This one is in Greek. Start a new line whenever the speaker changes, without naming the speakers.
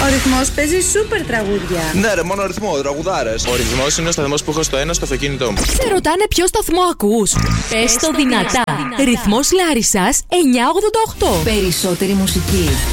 Ο Ρυθμός παίζει σούπερ τραγούδια.
Ναι, ρε, μόνο ρυθμό, τραγουδάρες.
Ο Ρυθμός είναι ο σταθμός που έχω στο ένα στο αυτοκίνητό μου.
Σε ρωτάνε ποιο σταθμό ακούς? Πες το δυνατά. Ρυθμός Λάρισσας 988.
Περισσότερη μουσική.